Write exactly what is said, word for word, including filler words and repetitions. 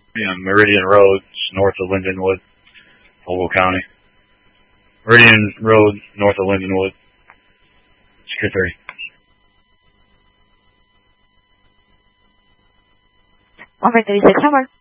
Yeah, Meridian Road, north of Lindenwood, Ogle County. Meridian Road, north of Lindenwood, Secretary. one thirty-six, number.